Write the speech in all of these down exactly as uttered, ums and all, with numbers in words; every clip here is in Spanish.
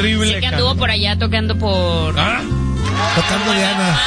horrible. Sé que anduvo por allá tocando por... ¿Ah? Tocando Diana.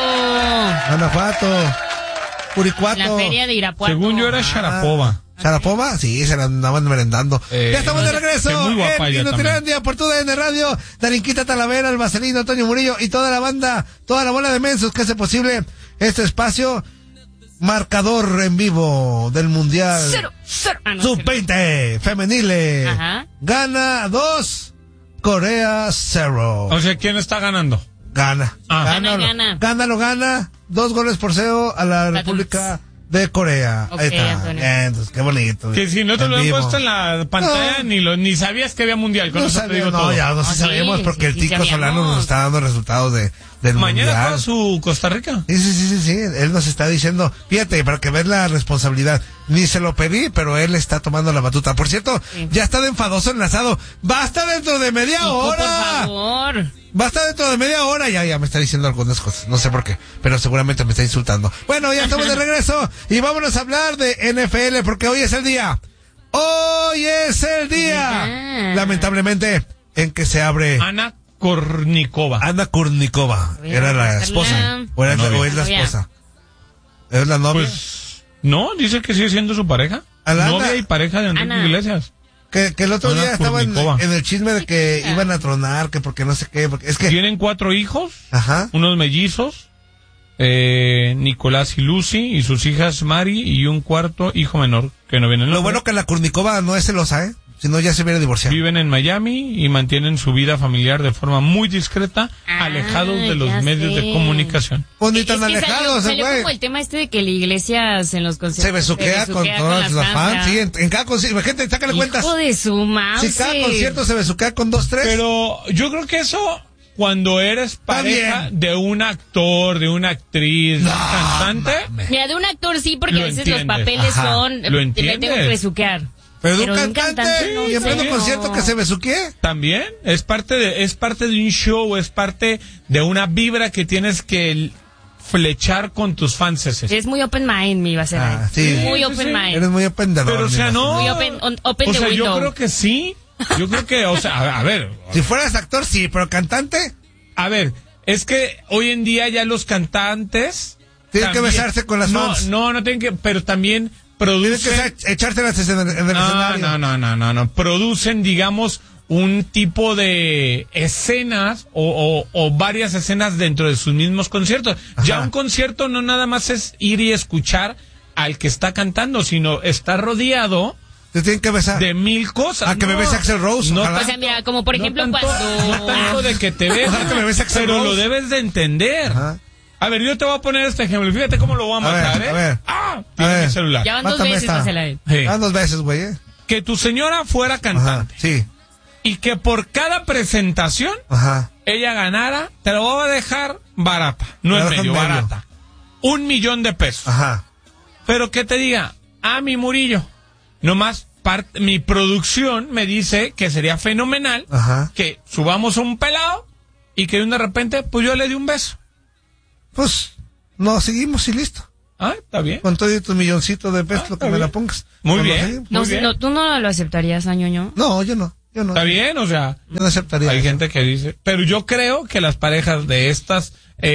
Guanajuato. Guanajuato. Curicuato. La feria de Irapuato. Según yo era Sharapova. ¿Sharapova? Sí, se la andaban merendando. Eh, ya estamos de regreso que muy guapa en ella Inutilandia por tu D N Radio. Darinquita Talavera, el Marcelino, Antonio Murillo y toda la banda, toda la bola de mensos que hace posible este espacio. Marcador en vivo del Mundial Cero, cero. Ah, no, sub veinte femenile. Ajá. Gana dos, Corea cero. O sea, ¿quién está ganando? Gana. Ah. Gana, Gana, gana. Gana, lo gana. Dos goles por cero a la República de Corea. Ok, Ahí está. Antonio. Entonces, qué bonito. Que si no te En lo han vivo. puesto en la pantalla, No. ni lo ni sabías que había mundial. Con No, eso te sabía, digo no, todo. ya no, No, sí sí, sabemos porque el sí, sí Tico Solano sabíamos. nos está dando resultados de, del Mañana Mundial. juega su Costa Rica. Sí, sí, sí, sí, sí, él nos está diciendo, fíjate, para que veas la responsabilidad, ni se lo pedí, pero él está tomando la batuta. Por cierto, Sí. ya está de enfadoso enlazado, basta dentro de media Tico, hora. por favor. Basta dentro de media hora, ya, ya me está diciendo algunas cosas, no sé por qué, pero seguramente me está insultando. Bueno, ya estamos de regreso y vámonos a hablar de N F L porque hoy es el día. Hoy es el día, Ya. lamentablemente, en que se abre Ana Kornikova. Ana Kurnikova. Voy a Era la buscarla. esposa. O, era La la- novia. o es la Novia. esposa. ¿Es la novia? Pues, no, dice que sigue siendo su pareja. Ana- Novia y pareja de Enrique Ana. Iglesias. Que, que el otro Ana día estaba en, Kurnikova. en el chisme de que Mira. iban a tronar, que porque no sé qué, porque es que... Tienen cuatro hijos, Ajá. unos mellizos, eh, Nicolás y Lucy, y sus hijas Mari, y un cuarto hijo menor, que no viene en Lo bueno que la Kurnikova no es celosa, ¿eh? Si no, ya se hubiera divorciado. Viven en Miami y mantienen su vida familiar de forma muy discreta, Ah, alejados de los ya medios sé. de comunicación. Pues ni Es tan que alejados, salió, el salió güey. como el tema este de que la iglesia en los conciertos Se besuquea con todas las fans. Sí, en, en cada concierto. Gente, sácale cuentas. Hijo de su madre. Si cada concierto se besuquea con dos, tres. Pero yo creo que eso, cuando eres pareja bien. de un actor, de una actriz, de un No, cantante, mames. Mira, de un actor sí, porque Lo a veces entiendes. los papeles Ajá. son... Lo Le entiendes. tengo que besuquear. Pero de un cantante, no y en sé, pleno no. concierto que se besuquee. también es parte de es parte de un show, es parte de una vibra que tienes que l- flechar con tus fans. Es muy open mind, mi va a ser. Ah, sí. Muy Sí, open sí. mind. Eres muy apendedor. Pero o sea, no. Muy open- on- open o the sea, yo window. creo que sí. Yo creo que, o sea, a, a ver, Si fueras actor, sí, pero cantante, a ver, es que hoy en día ya los cantantes tienen que también- besarse con las no, fans. No, no tienen que, pero también Tienes producen. que sa- echártelas en el, en el No, escenario. no, no, no, no, no. Producen, digamos, un tipo de escenas o, o, o varias escenas dentro de sus mismos conciertos. Ajá. Ya un concierto no nada más es ir y escuchar al que está cantando, sino está rodeado Te tienen que besar. de mil cosas. Ah, que me bese Axl Rose, No, ojalá. O sea, mira, como por no ejemplo tanto, cuando... no tanto de que te ves, Ojalá que me bese Axl pero Rose. lo debes de entender. Ajá. A ver, yo te voy a poner este ejemplo. Fíjate cómo lo voy a A ver, matar, ¿eh? a ver. Ah, A tiene ver. mi celular. Ya van dos Mátame veces, esta. Marcela. eh. Sí. Ah, dos veces, güey. eh. Que tu señora fuera Ajá. cantante Sí. y que por cada presentación Ajá. ella ganara, te lo voy a dejar barata, no Te es lo dejo medio, en medio. barata. Un millón de pesos. Ajá. Pero que te diga, ah, mi Murillo, nomás part- mi producción me dice que sería fenomenal Ajá. que subamos a un pelado y que de repente, pues yo le di un beso. Pues, no, seguimos y listo. Ah, está bien. Con todo y tu milloncito de pesos, Ah, lo que está me bien. la pongas. Muy No, bien. No, seguimos. No, Muy sé, bien. no, ¿tú no lo aceptarías, Añoño? no, yo no. Yo no. Está bien, o sea, Yo no aceptaría. hay eso. gente que dice, pero yo creo que las parejas de estas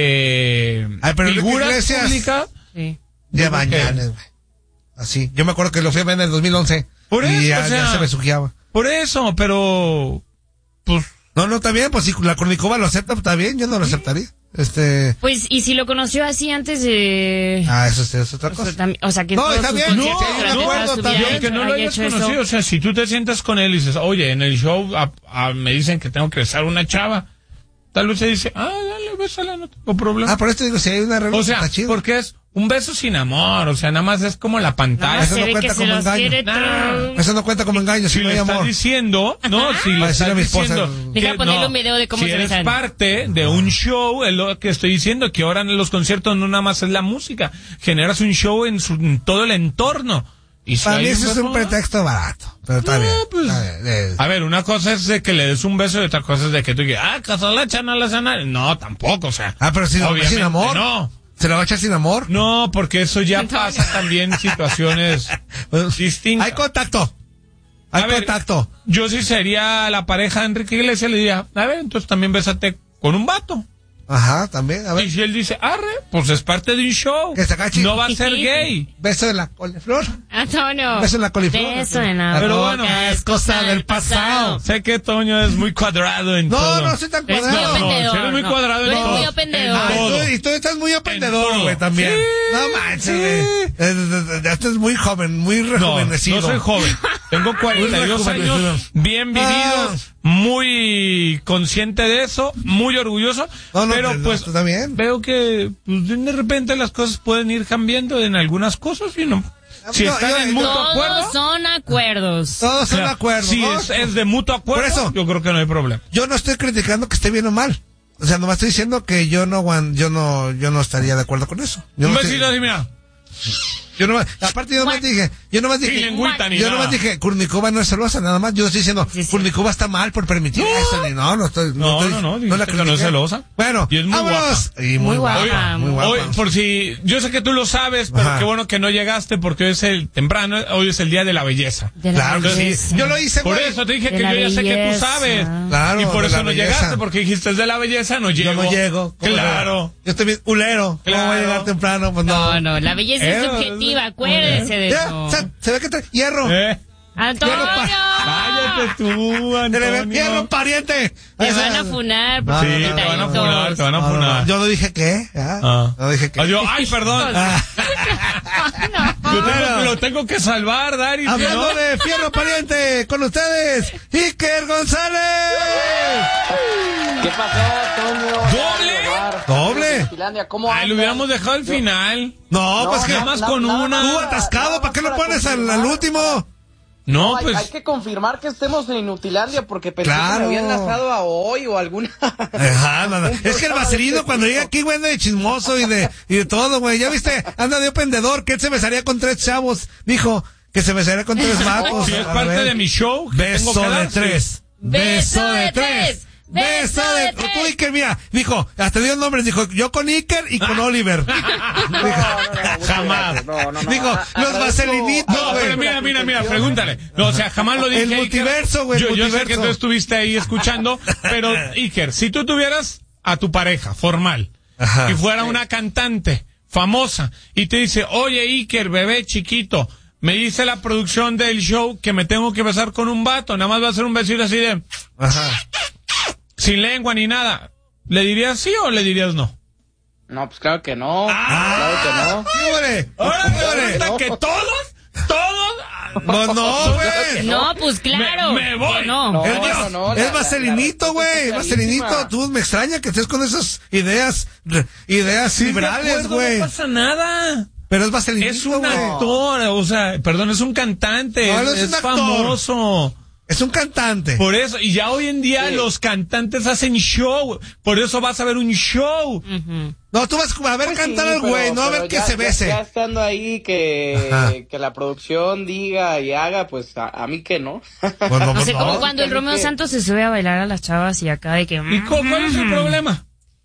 eh, Ay, pero Enrique figuras Iglesias- públicas, Sí. Ya Yo creo que- bañanes, güey. Así. Yo me acuerdo que lo fui a ver en el dos mil once. Por y eso, ya, o sea- ya se besuqueaba. por eso, pero pues No, no, está bien. Pues si la Kurnikova lo acepta, pues, está bien. Yo no lo aceptaría. Este. Pues, ¿y si lo conoció así antes de...? Ah, eso es, es otra O sea, cosa. tam- o sea, que en No, todos está sus bien, conciertos no, durante de toda acuerdo, su está vida bien. haya aunque no lo haya hayas hecho eso. conocido, o sea, si tú te sientas con él y dices, oye, en el show a- a- me dicen que tengo que besar a una chava, tal vez se dice, ah, dale, bésala, no tengo problema. Ah, por esto digo, si hay una relación, o sea, está chido. porque es un beso sin amor, o sea, nada más es como la Nada pantalla. más Eso se no ve cuenta que se como los engaño. quiere Nah. tra- Eso no cuenta como engaño, si Si no le hay estás amor. diciendo, no, si Va le a decirle estás a mi esposa, diciendo, Deja que ponerle no, un video de cómo si se eres besan. parte de un show, es lo que estoy diciendo, que ahora en los conciertos no nada más es la música, generas un show en, su, en todo el entorno. Y si Para hay mí eso es beso, un pretexto barato. Pero está No, bien. pues, está bien, eh. A ver, una cosa es de que le des un beso y otra cosa es de que tú digas, ah, casala, chana, la sana. No, tampoco, o sea. Ah, pero sin, obviamente sin amor. No. ¿Se la va a echar sin amor? No, porque eso ya pasa también en situaciones distintas. Hay contacto. Hay A ver, contacto. Yo sí sería la pareja de Enrique Iglesias, le diría, a ver, entonces también bésate con un vato. Ajá, también, a ver. Y si él dice, arre, pues es parte de un show. Que se agache. No va a ser gay. Beso de la coliflor. Antonio. Beso en la coliflor. Beso en la Pero boca, bueno, es cosa del pasado. Sé que Toño es muy cuadrado en No, todo. no soy tan Es muy cuadrado. No, ofendedor. si eres muy no. cuadrado en Tú eres todo. muy ofendedor. En Ay, todo. tú- y tú estás muy En aprendedor, todo. güey, también. Sí. No manches, Sí. güey. Eh, eh, eh, Ya estás muy joven, muy No, rejuvenecido. no soy joven. Tengo cuarenta y dos Muy rejuvenecido. años, bien vividos, muy consciente de eso, muy orgulloso. No, no, pero no, pues tú también. veo que pues, de repente las cosas pueden ir cambiando en algunas cosas y no. Si Yo- están yo- en mutuo Todos acuerdo. son acuerdos. Todos son de claro, acuerdo. Si ¿no? es, es de mutuo acuerdo, Por eso. yo creo que no hay problema. Yo no estoy criticando que esté bien o mal. O sea, nomás estoy diciendo que yo no, aguan- yo no, yo no estaría de acuerdo con eso. Yo Un no estoy- besito así, mira. Yo nomás, aparte yo nomás dije, yo nomás Sin dije, lengüita ni yo nada. nomás dije, Kurnikova no es celosa, nada más. Yo estoy diciendo, Sí, sí. Kurnikova está mal por permitir eso. Ni, no, no estoy, No, estoy- no, no, la dijiste que no es critiqué. celosa. Bueno, Y es muy vámonos. Y muy, Muy guapa, guapa. muy guapa. Hoy, por si, yo sé que tú lo sabes, pero Ajá. qué bueno que no llegaste porque hoy es el temprano, hoy es el día de la belleza. De la Claro que sí. belleza. Yo lo hice, Por güey. eso te dije De que la yo ya sé que tú belleza. sabes. Claro, y por de eso la no belleza. llegaste, porque dijiste es de la belleza, no llego. Yo no llego. ¿Cómo Claro. no? Yo estoy bien ulero. ¿Cómo voy a Claro. llegar temprano? Pues no. No, no, la belleza es Eh, subjetiva, acuérdese de Ya, eso. o sea, se ve que trae hierro. ¿Eh? ¡Antonio! Cállate tú, Se le ve Antonio. hierro, pariente. Te O sea, van a funar por No, Sí, tus no, no, te van a detallitos. funar, te van a no, no, funar. no, yo no dije qué. ¿ah? Ah. No dije qué. Ah, yo, ay, perdón. Ah, Yo tengo, Bueno. lo tengo que salvar, Dari. si hablando no- de fierro, pariente, con ustedes, Iker González. ¿Qué pasó, Toño? ¿Doble? Omar? ¿Doble? Finlandia, ¿cómo Ay, lo andan? hubiéramos dejado al Yo- final. No, No, pues que nada más na- con nada una. tú más atascado, nada ¿para qué más lo para pones al, al confirmar. último? No, hay, pues. hay que confirmar que estemos en Inutilandia porque pensé Claro. que me habían lanzado a hoy o alguna. Ajá, no, no. Es que el vaselino cuando llega aquí, güey, anda de chismoso y de, y de todo, güey. Ya viste, anda de opendedor, que él se besaría con tres chavos. Dijo que se besaría con tres vatos. Si es A parte ver. de mi show, que tengo Beso que de dar, sí. tres. Beso de tres. Beso de tres. Tú, Iker, mira, dijo, hasta dio nombres, dijo, yo con Iker y con Oliver. No, no, no, muchas Jamás. gracias. No, no, no. Dijo, A- los agradezco- vaselinitos, No, güey. pero mira, mira, mira, pregúntale. No, o sea, jamás lo dije. El Iker. multiverso, güey, el Yo, yo sé multiverso. que tú estuviste ahí escuchando, pero Iker, si tú tuvieras a tu pareja formal Ajá. y fuera una cantante famosa y te dice, oye Iker, bebé chiquito, me dice la producción del show que me tengo que besar con un vato, nada más va a ser un besito así de, Ajá. sin lengua ni nada. ¿Le dirías sí o le dirías no? No, pues claro que no. Ah. Claro que no. ¿Qué huele? Ahora ¿Qué huele? resulta que todos, todos... No, no, güey. No, pues claro. Me- me voy. que No. No, Es, no, vas- no, es la- vaselinito, la- la güey. respuesta es Vaselinito. clarísima. Tú me extraña que estés con esas ideas, re- ideas Sí, de liberales, acuerdo, güey. no pasa nada. Pero es vaselinito, Es un güey. actor, o sea, perdón, es un cantante, No, no es, es un es actor. famoso. Es un cantante. Por eso, y ya hoy en día Sí. los cantantes hacen show, por eso vas a ver un show. Ujú. No, tú vas a ver Pues cantar sí, al güey, pero- no a pero ver que ya- se ya- bese. Ya, estando ahí que, Ajá. que la producción diga y haga, pues a, a mí que no. Bueno, O pues sea, no. como cuando el Romeo ¿Qué? Santos se sube a bailar a las chavas y acá de que... ¿Y cu- cuál es el problema?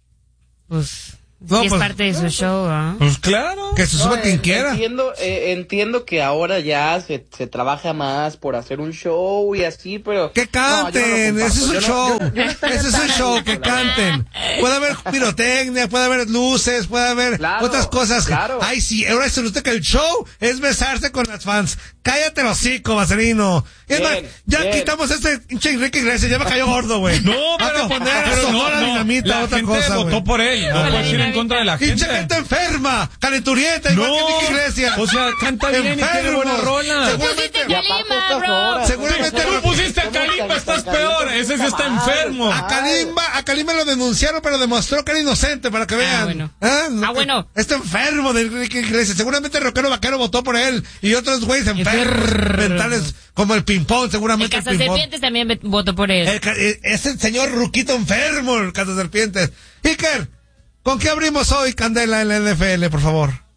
Pues, No, sí pues- es parte de su show, ¿ah? Pues claro. Que se No, suba quien eh, quiera. Entiendo, eh, entiendo que ahora ya se, se trabaja más por hacer un show y así, pero... Que canten, No, yo no lo ese es un comparto. Yo no- show. yo- yo no estaría Ese es un tan show, ahí, que la verdad. canten. Puede haber pirotecnia, puede haber luces, puede haber Claro, otras cosas. claro. Ay, sí, ahora resulta que el show es besarse con las fans. Cállate el hocico, Vaselino. Y es más, Bien, ya bien. quitamos este pinche Enrique Iglesias, ya me cayó gordo, güey. No, Hay pero, que poner pero eso, no, la no, dinamita, la otra gente cosa, votó güey. por él, no La puedes ir en dinamita. contra de la Pinche gente. gente enferma, calenturienta, igual que Enrique Iglesias. o sea, canta bien y tiene buena Enfermos. rola. Seguramente, Y aparte Kalimba, estas bro. horas. Seguramente Tú Ro- pusiste a ¿Cómo que Kalimba, a estás Kalimba? peor, ese sí está Puta madre. enfermo. A Kalimba, a Kalimba lo denunciaron, pero demostró que era inocente, para que vean. bueno. ¿Ah? Ah, bueno. Está enfermo de Enrique Iglesias. Seguramente el rockero vaquero votó por él. Y otros güeyes enfermos, mentales, como el ping-pong, El seguramente el, ping-pong. Cazaserpientes también ve- votó por él. El ca- eh, es el señor Ruquito enfermo, el Cazaserpientes. Iker, ¿con qué abrimos hoy, Candela, en la N F L, por favor?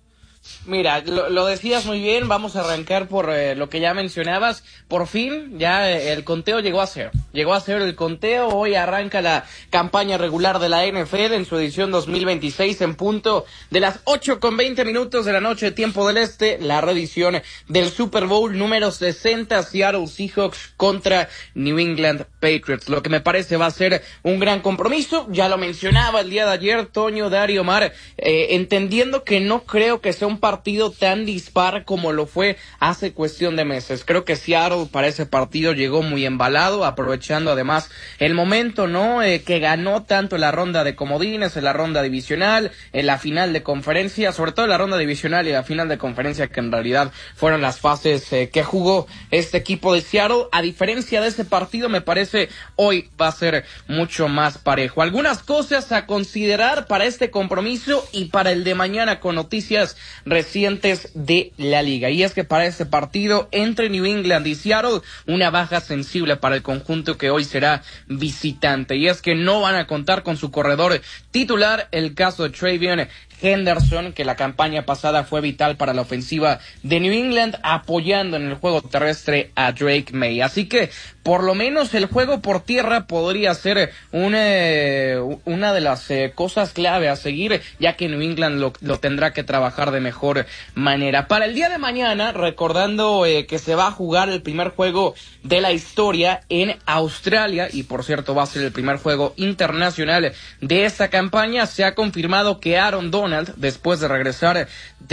Mira, lo, lo decías muy bien, vamos a arrancar por eh, lo que ya mencionabas. Por fin, ya eh, el conteo llegó a cero. Llegó a cero el conteo, hoy arranca la campaña regular de la N F L en su edición dos mil veintiséis en punto de las ocho con veinte minutos de la noche, tiempo del este, la reedición del Super Bowl número sesenta, Seattle Seahawks contra New England Patriots. Lo que me parece va a ser un gran compromiso, ya lo mencionaba el día de ayer Toño, Dario, Omar, eh, entendiendo que no creo que sea un partido partido tan dispar como lo fue hace cuestión de meses. Creo que Seattle para ese partido llegó muy embalado, aprovechando además el momento, ¿no? Eh, que ganó tanto en la ronda de comodines, en la ronda divisional, en la final de conferencia, sobre todo en la ronda divisional y la final de conferencia, que en realidad fueron las fases eh, que jugó este equipo de Seattle. A diferencia de ese partido, me parece hoy va a ser mucho más parejo. Algunas cosas a considerar para este compromiso y para el de mañana con noticias recientes de la liga, y es que para este partido entre New England y Seattle, una baja sensible para el conjunto que hoy será visitante, y es que no van a contar con su corredor titular, el caso de TreVeyon Henderson, que la campaña pasada fue vital para la ofensiva de New England, apoyando en el juego terrestre a Drake May. Así que, por lo menos, el juego por tierra podría ser una, una de las eh, cosas clave a seguir, ya que New England lo, lo tendrá que trabajar de mejor manera. Para el día de mañana, recordando eh, que se va a jugar el primer juego de la historia en Australia, y por cierto va a ser el primer juego internacional de esta campaña, se ha confirmado que Aaron Donald, después de regresar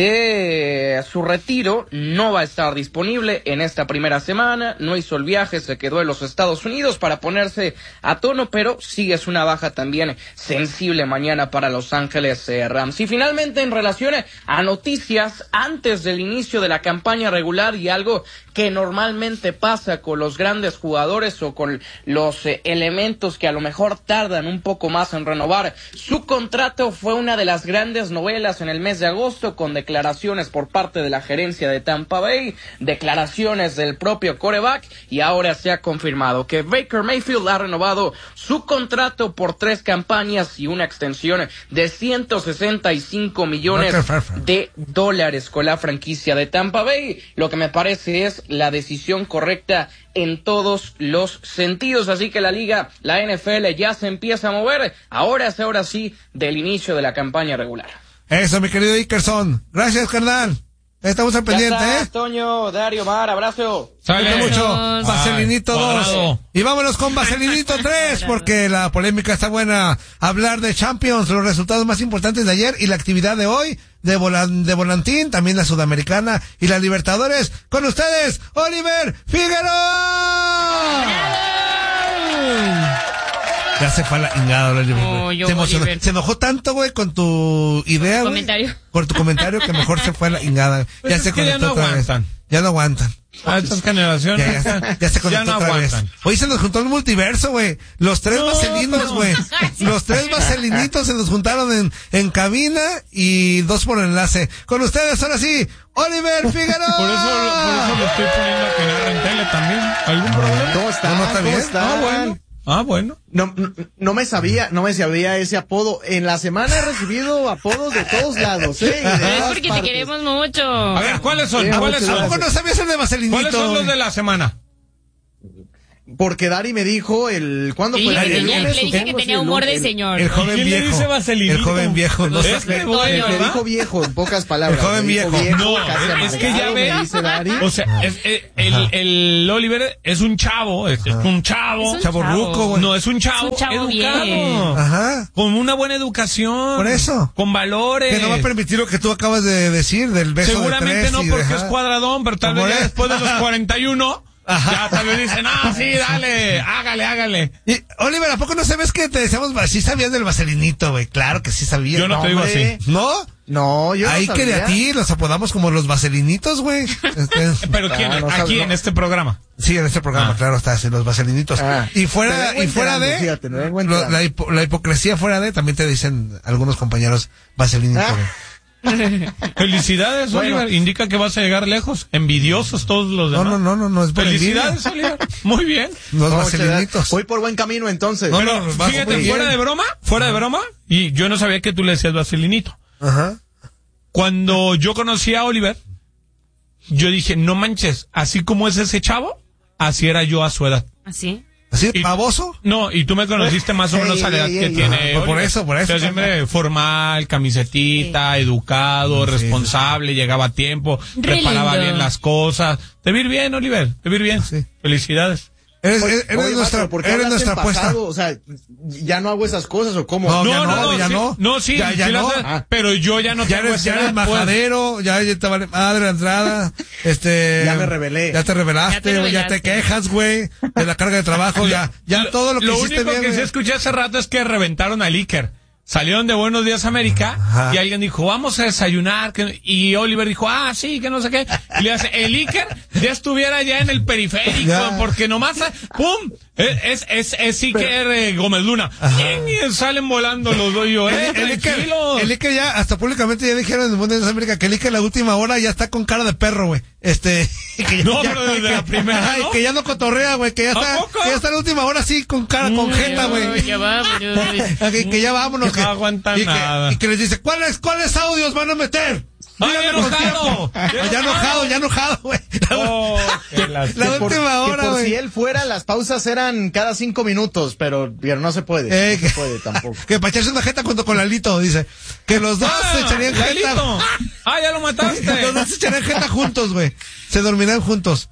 de su retiro, no va a estar disponible en esta primera semana, no hizo el viaje, se quedó en los Estados Unidos para ponerse a tono, pero sí es una baja también sensible mañana para Los Ángeles eh, Rams. Y finalmente, en relación a noticias antes del inicio de la campaña regular, y algo que normalmente pasa con los grandes jugadores o con los eh, elementos que a lo mejor tardan un poco más en renovar su contrato, fue una de las grandes novelas en el mes de agosto, con declaraciones por parte de la gerencia de Tampa Bay, declaraciones del propio quarterback, y ahora se ha confirmado que Baker Mayfield ha renovado su contrato por tres campañas y una extensión de ciento sesenta y cinco millones de dólares con la franquicia de Tampa Bay, lo que me parece es la decisión correcta en todos los sentidos. Así que la liga, la N F L, ya se empieza a mover, ahora es ahora sí del inicio de la campaña regular. Eso, mi querido Ikerson. Gracias, carnal. Estamos al pendiente, ya está, ¿eh? Toño, Dario, Mar, abrazo. Sale mucho. Adiós. Vaselinito dos. Cuadrado. Y vámonos con Vaselinito tres, porque la polémica está buena. Hablar de Champions, los resultados más importantes de ayer y la actividad de hoy, de, volan, de volantín, también la Sudamericana y la Libertadores. Con ustedes, Oliver Figueroa. Ya se fue a la ingada, Oliver. Oh, yo, se, emocionó, Oliver. se enojó tanto, güey, con tu idea, güey. Comentario. Por tu comentario, que mejor se fue a la ingada. Pues ya es se que ya conectó no otra vez. aguantan. Ya no aguantan. A estas generaciones. Ya, ya, ya se conectó ya no otra vez. aguantan. Hoy se nos juntó el multiverso, güey. Los tres No, vaselinos, no. güey. Los tres vaselinitos se nos juntaron en, en cabina y dos por enlace. Con ustedes, ahora sí, Oliver Figueroa. Por eso, por eso lo estoy poniendo a que narre en tele también. ¿Algún problema? ¿Cómo están? No, no, está ¿Cómo bien. están? Ah, bueno. Ah, bueno. No, no, no me sabía, no me sabía ese apodo. En la semana he recibido apodos de todos lados, ¿eh? Y de Pero es todas porque te partes. queremos mucho. A ver, ¿cuáles son? Sí, ¿Cuáles muchas son? ¿Cómo no sabías el de vaselinito? ¿Cuáles son los güey? de la semana? Porque Dari me dijo el, ¿cuándo Le fue? dije, que El tenía, lunes, le dije que supongo, tenía sí, el humor de lunes. señor. El joven ¿Quién le viejo. dice vaselinito? El joven viejo. No Este sé. güey, El, el que ¿verdad? dijo viejo, en pocas palabras. El joven Me dijo viejo. No, casi es que ya amargado, ves. me dice Dari. O sea, es, eh, el, el Oliver es un chavo, es, es un chavo. Es un Chavo chavo. ruco, güey. No, es un chavo, Es un chavo educado. bien. Ajá. Con una buena educación. Por eso. Con valores. Que no va a permitir lo que tú acabas de decir del beso de Seguramente tres no y porque de- es cuadradón, pero tal Como vez ya es. después de los cuarenta y uno, ya tal vez dicen, ah, sí, dale, hágale, hágale. Y, Oliver, ¿a poco no sabes que te decíamos, sí sabías del vaselinito, güey? Claro que sí sabías. Yo no te digo hombre. así. ¿No? No, yo Ahí no que de sabía. a ti los apodamos como los vaselinitos, güey. Este, Pero Ah, ¿quién? no Aquí sabe, en no. este programa. sí, en este programa, Ah. claro, está así, los vaselinitos. Ah. Y Me fuera, vengo y fuera enterando, de, fíjate, me vengo lo- enterando. la, hipo- la hipocresía fuera de, también te dicen algunos compañeros vaselinito, Ah. güey. Felicidades, Bueno. Oliver. Indica que vas a llegar lejos. Envidiosos todos los No, demás. no, no, no, no es por Felicidades, envidia. Oliver. Muy bien. Los No, muchas vaselinitos. gracias. Voy por buen camino entonces. No, Pero no, vas fíjate, muy bien. fuera de broma, fuera de broma, y yo no sabía que tú le decías vaselinito. Ajá. Cuando yo conocí a Oliver, yo dije, no manches, así como es ese chavo, así era yo a su edad. ¿Así? ¿Así, Y- baboso? No, y tú me conociste más o menos a la edad Ey, que ey, tiene. ey. Por Oliver. eso, por eso. O sea, siempre formal, camisetita, educado, Sí, responsable, llegaba a tiempo, Re preparaba lindo. bien las cosas. Te vi bien, Oliver, te vi bien. Sí. Felicidades. Eres, Oye, eres oye, nuestra, Mato, ¿por qué eres hablaste en nuestra apuesta. pasado? O sea, ¿ya no hago esas cosas o cómo? No, ya no, ya sí, no. No, sí, Ya- ya sí las no. haces, Ah. pero yo ya no Ya tengo eres, esa ya eres edad, pues. majadero, ya, ya te vale madre la entrada, este... Ya me rebelé. Ya te revelaste, Ya te güey, ya te revelaste. quejas, güey, de la carga de trabajo, ya, ya todo lo que hiciste único bien, que güey. sí escuché hace rato es que reventaron al Iker. Salieron de Buenos Días América Ajá. y alguien dijo, vamos a desayunar. que- Y Oliver dijo, ah, sí, que no sé qué. Y le hace, el Iker ya estuviera ya en el periférico, Ya. porque nomás, ¡pum! Es, es, es Iker eh, Gómez Luna. Y salen volando los dos. Y yo, eh, El, el Iker, tranquilos. el Iker ya, hasta públicamente ya dijeron en el mundo de América que el Iker la última hora ya está con cara de perro, güey. Este, que ya- No, ya- pero desde la primera, Ay, ¿no? que ya no cotorrea, güey, que ya ¿A está, poco? que ya está en la última hora así con cara, con jeta, güey. Ya vámonos. Que, que ya vámonos. Que no aguanta y que, nada. y que les dice, ¿cuáles, cuáles audios van a meter? ¡Ay, Díganme con enojado! tiempo. ¡Ya Ya enojado, enojado! ya enojado, güey. Oh, qué lástima. La Que por- última que hora, por güey. si él fuera, las pausas eran cada cinco minutos, pero, pero no se puede. Eh, no que- se puede tampoco. Que para echarse una jeta junto con Lalito, dice. Que los dos Ah, se echarían Lalito. jeta. Ah, ya lo mataste. Los dos se echarían jeta juntos, güey. Se dormirán juntos.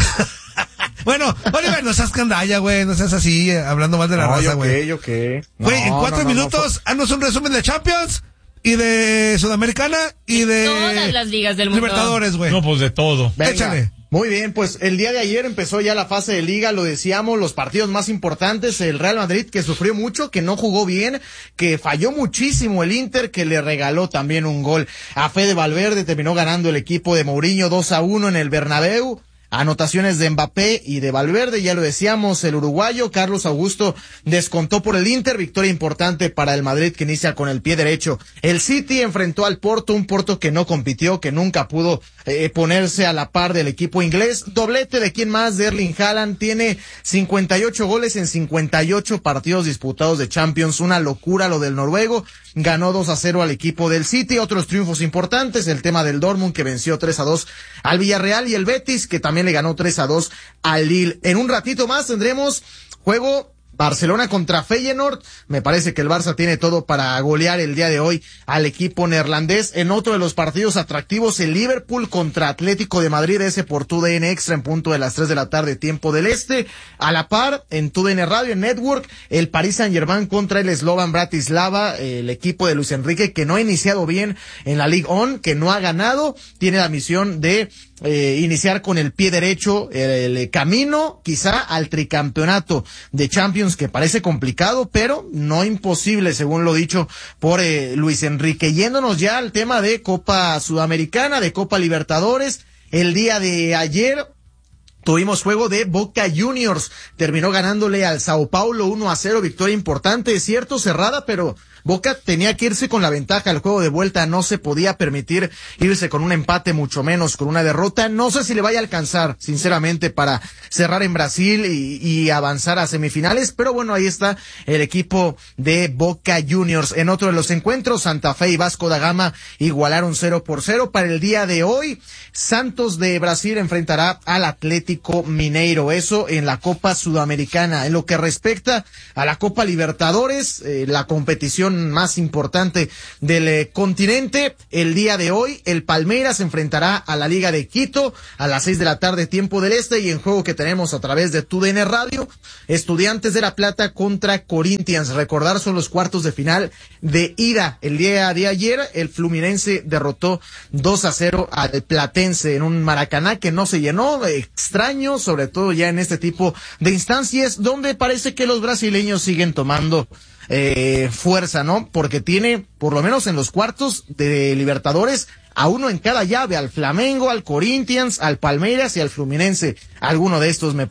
Bueno, Oliver, no seas candalla, güey. No seas así, eh, hablando mal de la No, raza, yo güey. qué, yo qué. Güey, en No, cuatro no, no, no, minutos, haznos un resumen de Champions y de Sudamericana y de... Todas las ligas del mundo. Libertadores, güey. No, pues de todo. Venga. Échale. Muy bien, pues el día de ayer empezó ya la fase de liga, lo decíamos, los partidos más importantes, el Real Madrid que sufrió mucho, que no jugó bien, que falló muchísimo el Inter, que le regaló también un gol a Fede Valverde, terminó ganando el equipo de Mourinho dos a uno en el Bernabéu. Anotaciones de Mbappé y de Valverde, ya lo decíamos, el uruguayo Carlos Augusto descontó por el Inter, victoria importante para el Madrid que inicia con el pie derecho. El City enfrentó al Porto, un Porto que no compitió, que nunca pudo eh, ponerse a la par del equipo inglés. Doblete de quién más, de Erling Haaland, tiene cincuenta y ocho goles en cincuenta y ocho partidos disputados de Champions, una locura lo del noruego. Ganó dos a cero al equipo del City, otros triunfos importantes, el tema del Dortmund que venció tres a dos al Villarreal y el Betis que también le ganó tres a dos al Lille. En un ratito más tendremos juego Barcelona contra Feyenoord. Me parece que el Barça tiene todo para golear el día de hoy al equipo neerlandés. En otro de los partidos atractivos, el Liverpool contra Atlético de Madrid, ese por T U D N Extra en punto de las tres de la tarde, tiempo del este. A la par, en T U D N Radio, en Network, el Paris Saint-Germain contra el Slovan Bratislava, el equipo de Luis Enrique que no ha iniciado bien en la Ligue uno, que no ha ganado, tiene la misión de Eh, iniciar con el pie derecho el, el camino quizá al tricampeonato de Champions, que parece complicado pero no imposible según lo dicho por eh, Luis Enrique. Yéndonos ya al tema de Copa Sudamericana, de Copa Libertadores, el día de ayer tuvimos juego de Boca Juniors, terminó ganándole al Sao Paulo uno a cero, victoria importante, es cierto, cerrada, pero Boca tenía que irse con la ventaja al juego de vuelta, no se podía permitir irse con un empate, mucho menos con una derrota. No sé si le vaya a alcanzar, sinceramente, para cerrar en Brasil y, y avanzar a semifinales, pero bueno, ahí está el equipo de Boca Juniors. En otro de los encuentros, Santa Fe y Vasco da Gama igualaron cero por cero. Para el día de hoy, Santos de Brasil enfrentará al Atlético Mineiro, eso en la Copa Sudamericana. En lo que respecta a la Copa Libertadores, eh, la competición más importante del eh, continente, el día de hoy el Palmeiras se enfrentará a la Liga de Quito a las seis de la tarde tiempo del este, y en juego que tenemos a través de T U D N Radio, Estudiantes de La Plata contra Corinthians. Recordar, son los cuartos de final de ida. El día de ayer el Fluminense derrotó dos a cero al Platense en un Maracaná que no se llenó, extraño, sobre todo ya en este tipo de instancias donde parece que los brasileños siguen tomando Eh, fuerza, ¿no? Porque tiene, por lo menos en los cuartos de Libertadores, a uno en cada llave, al Flamengo, al Corinthians, al Palmeiras y al Fluminense. Alguno de estos me